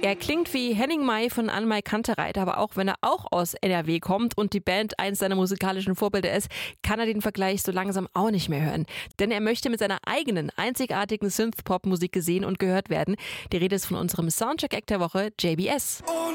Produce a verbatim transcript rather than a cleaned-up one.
Er klingt wie Henning May von Anne-Mai Kantereit, aber auch wenn er auch aus N R W kommt und die Band eins seiner musikalischen Vorbilder ist, kann er den Vergleich so langsam auch nicht mehr hören. Denn er möchte mit seiner eigenen, einzigartigen Synth-Pop-Musik gesehen und gehört werden. Die Rede ist von unserem Soundcheck-Act der Woche, J B S. Und